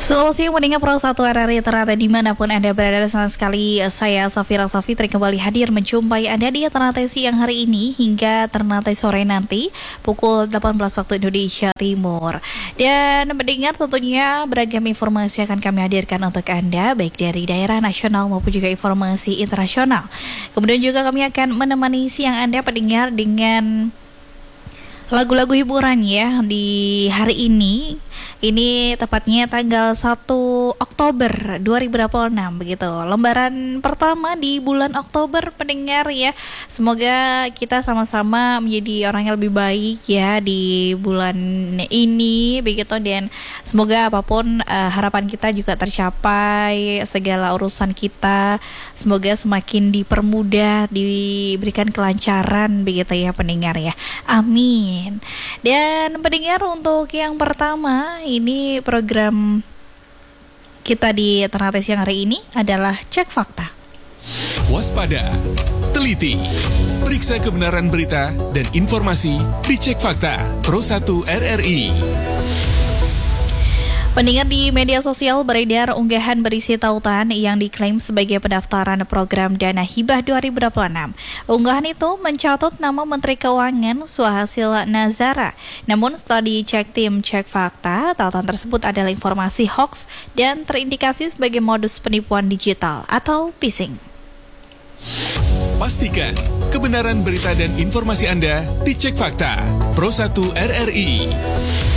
Selamat siang pendengar Pro 1 RRI Ternate dimanapun Anda berada. Senang sekali saya Safira Safitri kembali hadir menjumpai Anda di Ternate siang hari ini hingga Ternate sore nanti pukul 18 waktu Indonesia Timur. Dan pendengar tentunya beragam informasi akan kami hadirkan untuk Anda baik dari daerah nasional maupun juga informasi internasional. Kemudian juga kami akan menemani siang Anda pendengar dengan lagu-lagu hiburan ya di hari ini. Ini tepatnya tanggal 1 Oktober 2026 begitu. Lembaran pertama di bulan Oktober pendengar ya. Semoga kita sama-sama menjadi orang yang lebih baik ya di bulan ini begitu, dan semoga apapun harapan kita juga tercapai, segala urusan kita semoga semakin dipermudah, diberikan kelancaran begitu ya pendengar ya. Amin. Dan pendengar untuk yang pertama, ini program kita di Ternate siang hari ini adalah Cek Fakta. Waspada, teliti, periksa kebenaran berita dan informasi di Cek Fakta Pro 1 RRI. Pendengar, di media sosial beredar unggahan berisi tautan yang diklaim sebagai pendaftaran program Dana Hibah 2026. Unggahan itu mencatut nama Menteri Keuangan Suhasil Nazara. Namun setelah dicek tim Cek Fakta, tautan tersebut adalah informasi hoax dan terindikasi sebagai modus penipuan digital atau phishing. Pastikan kebenaran berita dan informasi Anda di Cek Fakta Pro 1 RRI.